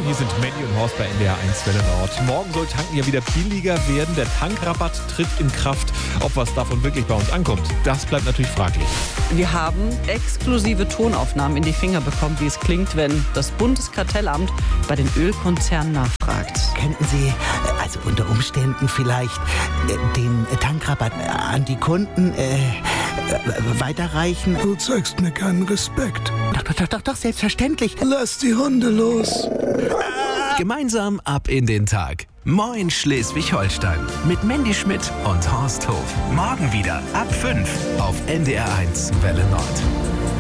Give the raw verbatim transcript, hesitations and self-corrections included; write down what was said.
Hier sind Mandy und Horst bei N D R eins Welle Nord. Morgen soll Tanken ja wieder billiger werden. Der Tankrabatt tritt in Kraft. Ob was davon wirklich bei uns ankommt, das bleibt natürlich fraglich. Wir haben exklusive Tonaufnahmen in die Finger bekommen, wie es klingt, wenn das Bundeskartellamt bei den Ölkonzernen nachfragt. Könnten Sie also unter Umständen vielleicht äh, den Tankrabatt an die Kunden äh, äh, weiterreichen? Du zeigst mir keinen Respekt. Doch, doch, doch, doch, doch, selbstverständlich. Lass die Hunde los. Gemeinsam ab in den Tag. Moin Schleswig-Holstein. Mit Mandy Schmidt und Horst Hof. Morgen wieder ab fünf auf N D R eins Welle Nord.